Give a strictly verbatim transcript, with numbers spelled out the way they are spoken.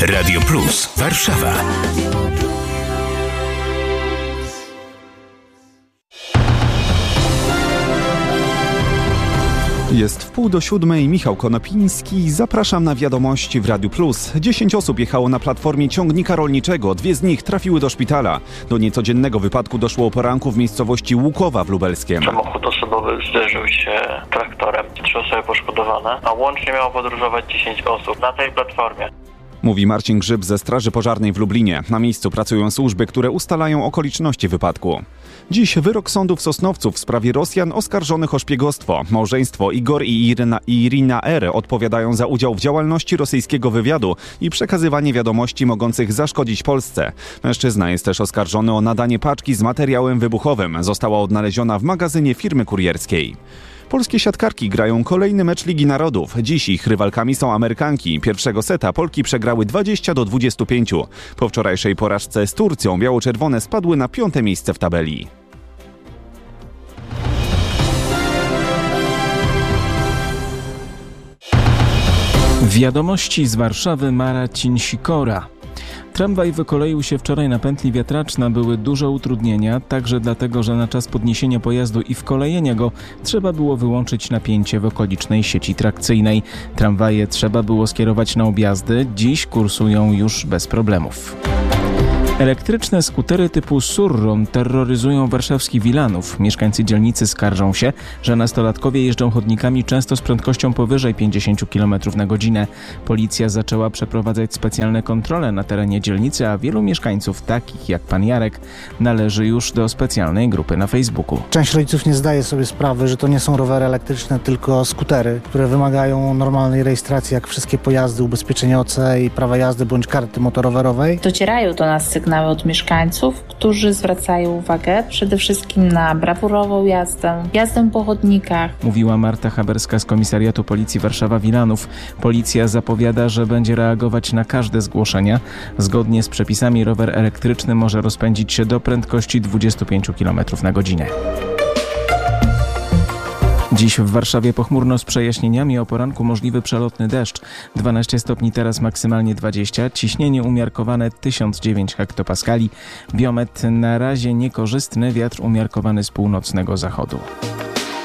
Radio Plus, Warszawa. Jest wpół do siódmej, Michał Konopiński. Zapraszam na wiadomości w Radiu Plus. Dziesięć osób jechało na platformie ciągnika rolniczego. Dwie z nich trafiły do szpitala. Do niecodziennego wypadku doszło o poranku w miejscowości Łukowa w Lubelskiem. Samochód osobowy zderzył się traktorem. Trzy osoby poszkodowane, a łącznie miało podróżować dziesięć osób na tej platformie. Mówi Marcin Grzyb ze Straży Pożarnej w Lublinie. Na miejscu pracują służby, które ustalają okoliczności wypadku. Dziś wyrok sądu w Sosnowcu w sprawie Rosjan oskarżonych o szpiegostwo. Małżeństwo Igor i Irina, Irina R. odpowiadają za udział w działalności rosyjskiego wywiadu i przekazywanie wiadomości mogących zaszkodzić Polsce. Mężczyzna jest też oskarżony o nadanie paczki z materiałem wybuchowym. Została odnaleziona w magazynie firmy kurierskiej. Polskie siatkarki grają kolejny mecz Ligi Narodów. Dziś ich rywalkami są Amerykanki. Pierwszego seta Polki przegrały dwadzieścia do dwudziestu pięciu. Po wczorajszej porażce z Turcją biało-czerwone spadły na piąte miejsce w tabeli. Wiadomości z Warszawy, Marcin Sikora. Tramwaj wykoleił się wczoraj na pętli Wiatraczna. Były duże utrudnienia, także dlatego, że na czas podniesienia pojazdu i wkolejenia go trzeba było wyłączyć napięcie w okolicznej sieci trakcyjnej. Tramwaje trzeba było skierować na objazdy. Dziś kursują już bez problemów. Elektryczne skutery typu Surron terroryzują warszawskich Wilanów. Mieszkańcy dzielnicy skarżą się, że nastolatkowie jeżdżą chodnikami często z prędkością powyżej pięćdziesiąt kilometrów na godzinę. Policja zaczęła przeprowadzać specjalne kontrole na terenie dzielnicy, a wielu mieszkańców, takich jak pan Jarek, należy już do specjalnej grupy na Facebooku. Część rodziców nie zdaje sobie sprawy, że to nie są rowery elektryczne, tylko skutery, które wymagają normalnej rejestracji jak wszystkie pojazdy, ubezpieczenia O C i prawa jazdy bądź karty motorowerowej. Docierają do nas sygnały od mieszkańców, którzy zwracają uwagę przede wszystkim na brawurową jazdę, jazdę po chodnikach. Mówiła Marta Haberska z Komisariatu Policji Warszawa-Wilanów. Policja zapowiada, że będzie reagować na każde zgłoszenia. Zgodnie z przepisami rower elektryczny może rozpędzić się do prędkości dwudziestu pięciu kilometrów na godzinę. Dziś w Warszawie pochmurno z przejaśnieniami, o poranku możliwy przelotny deszcz. dwanaście stopni, teraz maksymalnie dwadzieścia. Ciśnienie umiarkowane tysiąc dziewięć hektopaskali. Biometr na razie niekorzystny, wiatr umiarkowany z północnego zachodu.